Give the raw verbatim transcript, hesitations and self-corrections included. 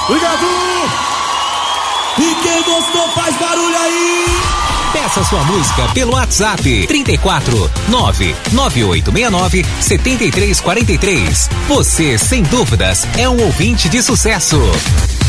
Obrigado! E quem gostou faz barulho aí! Peça sua música pelo WhatsApp trinta e quatro, nove nove oito seis nove, sete três quatro três. Você, sem dúvidas, é um ouvinte de sucesso.